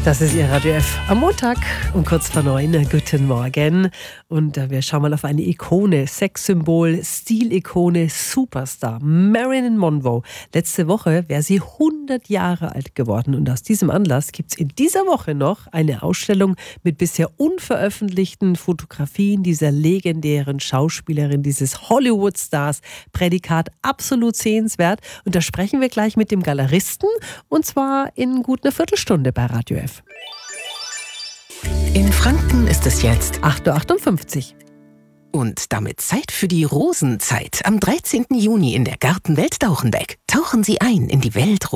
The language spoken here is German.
Das ist Ihr Radio F am Montag um kurz vor 9. Guten Morgen. Und wir schauen mal auf eine Ikone, Sexsymbol, Stilikone, Superstar, Marilyn Monroe. Letzte Woche wäre sie 100 Jahre alt geworden. Und aus diesem Anlass gibt es in dieser Woche noch eine Ausstellung mit bisher unveröffentlichten Fotografien dieser legendären Schauspielerin, dieses Hollywood-Stars. Prädikat absolut sehenswert. Und da sprechen wir gleich mit dem Galeristen, und zwar in gut einer Viertelstunde bei Radio F. In Franken ist es jetzt 8.58 Uhr. Und damit Zeit für die Rosenzeit. Am 13. Juni in der Gartenwelt Dauchenbeck tauchen Sie ein in die Welt